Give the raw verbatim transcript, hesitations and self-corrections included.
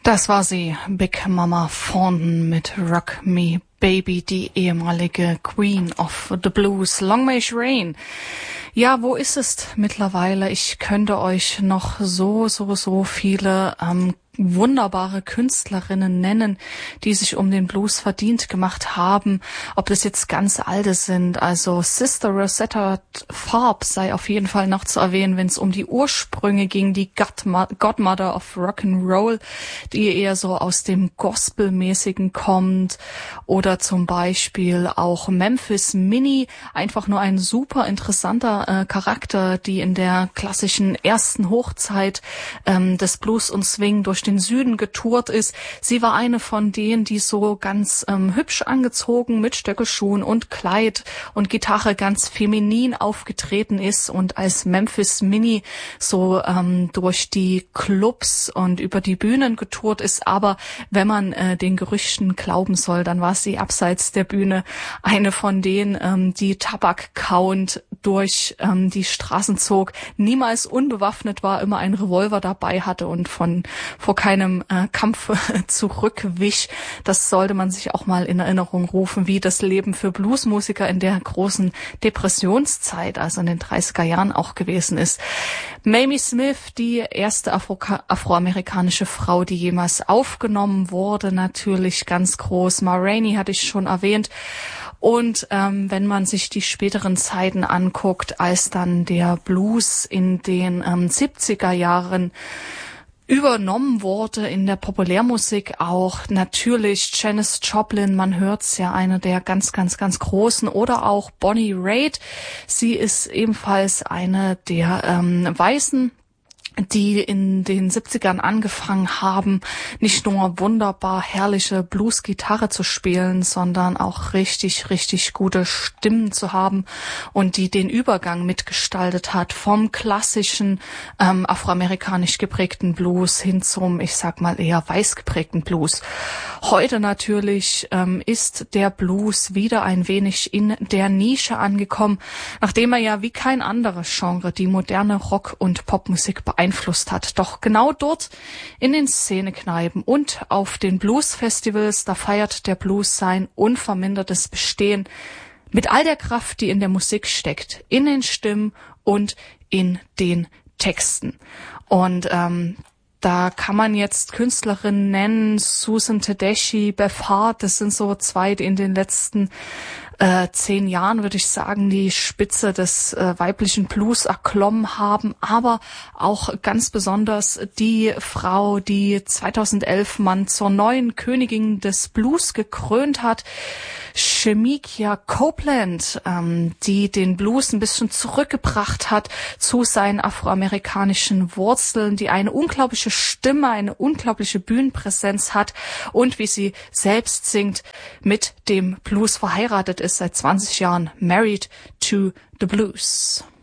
Das war sie, Big Mama Thornton mit Rock Me Baby, die ehemalige Queen of the Blues. Long May it rain. Ja, wo ist es mittlerweile? Ich könnte euch noch so, so, so viele ähm, wunderbare Künstlerinnen nennen, die sich um den Blues verdient gemacht haben. Ob das jetzt ganz alte sind, also Sister Rosetta Tharpe sei auf jeden Fall noch zu erwähnen, wenn es um die Ursprünge ging, die Godmother of Rock'n'Roll, die eher so aus dem Gospelmäßigen kommt, oder zum Beispiel auch Memphis Minnie, einfach nur ein super interessanter äh, Charakter, die in der klassischen ersten Hochzeit ähm, des Blues und Swing durch den Süden getourt ist. Sie war eine von denen, die so ganz ähm, hübsch angezogen mit Stöckelschuhen und Kleid und Gitarre ganz feminin aufgetreten ist und als Memphis Minnie so ähm, durch die Clubs und über die Bühnen getourt ist. Aber wenn man äh, den Gerüchten glauben soll, dann war sie abseits der Bühne eine von denen, ähm, die Tabak kauend durch ähm, die Straßen zog, niemals unbewaffnet war, immer einen Revolver dabei hatte und von vor keinem äh, Kampf zurückwich. Das sollte man sich auch mal in Erinnerung rufen, wie das Leben für Bluesmusiker in der großen Depressionszeit, also in den dreißiger Jahren auch gewesen ist. Mamie Smith, die erste Afro- afroamerikanische Frau, die jemals aufgenommen wurde, natürlich ganz groß. Ma Rainey hatte ich schon erwähnt. Und ähm, wenn man sich die späteren Zeiten anguckt, als dann der Blues in den ähm, siebziger Jahren übernommen wurde in der Populärmusik, auch natürlich Janis Joplin, man hört's ja, eine der ganz, ganz, ganz großen, oder auch Bonnie Raitt. Sie ist ebenfalls eine der ähm, Weißen, die in den siebzigern angefangen haben, nicht nur wunderbar herrliche Blues-Gitarre zu spielen, sondern auch richtig, richtig gute Stimmen zu haben und die den Übergang mitgestaltet hat vom klassischen ähm, afroamerikanisch geprägten Blues hin zum, ich sag mal, eher weiß geprägten Blues. Heute natürlich ähm, ist der Blues wieder ein wenig in der Nische angekommen, nachdem er ja wie kein anderes Genre die moderne Rock- und Popmusik beeinflusst Einflusst hat. Doch genau dort in den Szenekneipen und auf den Blues-Festivals, da feiert der Blues sein unvermindertes Bestehen mit all der Kraft, die in der Musik steckt, in den Stimmen und in den Texten. Und ähm, da kann man jetzt Künstlerinnen nennen, Susan Tedeschi, Beth Hart, das sind so zwei, die in den letzten äh, zehn Jahren, würde ich sagen, die Spitze des äh, weiblichen Blues erklommen haben, aber auch ganz besonders die Frau, die zweitausendelf man zur neuen Königin des Blues gekrönt hat, Shemekia Copeland, ähm, die den Blues ein bisschen zurückgebracht hat zu seinen afroamerikanischen Wurzeln, die eine unglaubliche Stimme, eine unglaubliche Bühnenpräsenz hat und, wie sie selbst singt, mit dem Blues verheiratet ist, seit zwanzig Jahren, married to the blues.